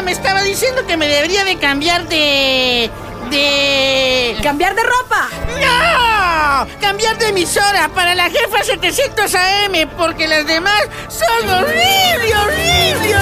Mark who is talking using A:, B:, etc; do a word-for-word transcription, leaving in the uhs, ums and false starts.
A: me estaba diciendo que me debería de cambiar de... de...
B: ¡Cambiar de ropa!
A: ¡No! Cambiar de emisora para la Jefa setecientos A M, porque las demás son horribles, horribles.